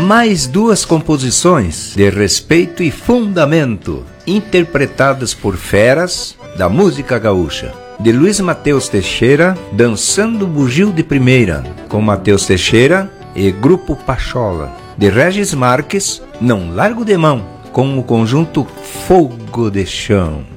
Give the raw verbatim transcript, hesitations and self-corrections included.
mais duas composições de respeito e fundamento, interpretadas por feras da música gaúcha. De Luiz Mateus Teixeira, Dançando Bugio de Primeira, com Mateus Teixeira e Grupo Pachola. De Regis Marques, Não Largo de Mão, com o conjunto Fogo de Chão.